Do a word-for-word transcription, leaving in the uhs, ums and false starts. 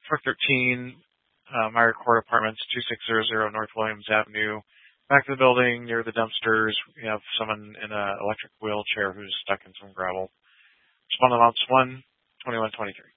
four thirteen uh, Meyer Court Apartments, two six zero zero North Williams Avenue. Back to the building near the dumpsters, we have someone in an electric wheelchair who's stuck in some gravel. Respondent amounts one twenty-one twenty-three.